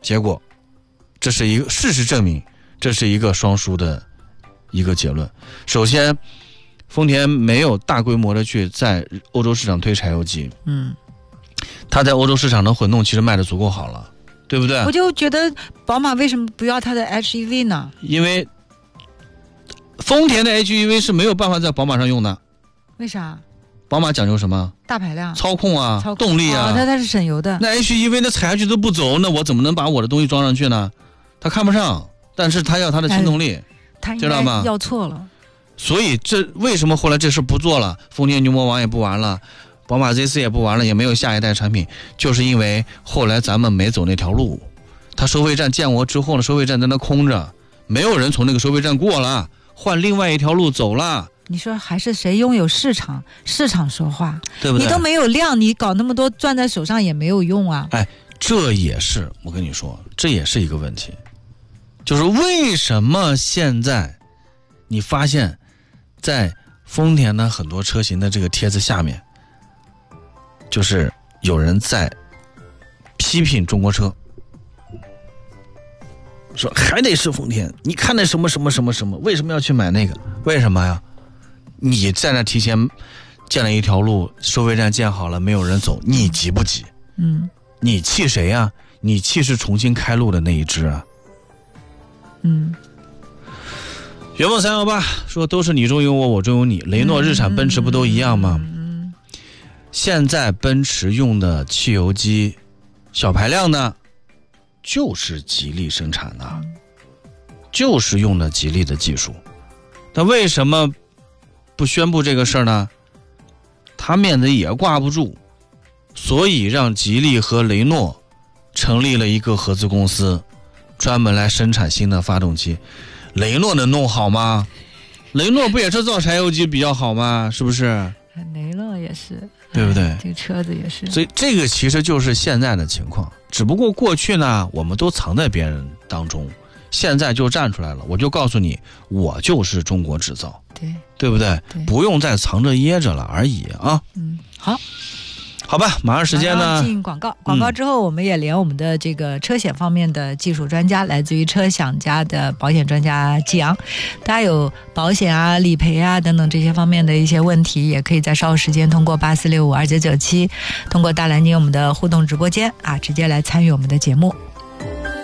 结果这是一个事实证明，这是一个双输的一个结论。首先丰田没有大规模的去在欧洲市场推柴油机，它在欧洲市场的混动其实卖的足够好了，对不对？ 我就觉得宝马为什么不要它的 HEV 呢？ 因为丰田的 HEV 是没有办法在宝马上用的。 为啥？ 宝马讲究什么？ 大排量、 操控啊，动力啊。 它是省油的。 那 HEV 那踩下去都不走，那我怎么能把我的东西装上去呢？他看不上，但是他要他的轻动力，知道吗？ 要错了。 所以这为什么后来这事不做了？丰田牛魔王也不玩了，宝马 ZC 也不玩了，也没有下一代产品，就是因为后来咱们没走那条路。他收费站建国之后呢，收费站在那空着，没有人从那个收费站过了，换另外一条路走了。 你说还是谁拥有市场？市场说话， 对不对？ 你都没有量，你搞那么多攥在手上也没有用啊。 哎，这也是我跟你说，这也是一个问题，就是为什么现在你发现在丰田的很多车型的这个帖子下面，就是有人在批评中国车，说还得是丰田，你看那什么什么什么什么，为什么要去买那个？为什么呀？你在那提前建了一条路，收费站建好了，没有人走，你急不急？你气谁呀？你气是重新开路的那一支啊。圆梦318说都是你中有我，我中有你。雷诺、日产、奔驰不都一样吗？现在奔驰用的汽油机小排量呢，就是吉利生产的，就是用的吉利的技术。那为什么不宣布这个事儿呢？他面子也挂不住，所以让吉利和雷诺成立了一个合资公司，专门来生产新的发动机。雷诺能弄好吗？雷诺不也是造柴油机比较好吗？是不是？ 雷诺也是， 对不对？ 这个车子也是。 所以这个其实就是现在的情况，只不过过去呢，我们都藏在别人当中，现在就站出来了。我就告诉你，我就是中国制造，对不对？不用再藏着掖着了而已啊。好吧，马上时间呢， 进广告。广告之后，我们也连我们的这个车险方面的技术专家，来自于车享家的保险专家季阳。大家有保险啊、理赔啊等等这些方面的一些问题，也可以在稍后时间通过84652997，通过大蓝鲸我们的互动直播间啊，直接来参与我们的节目。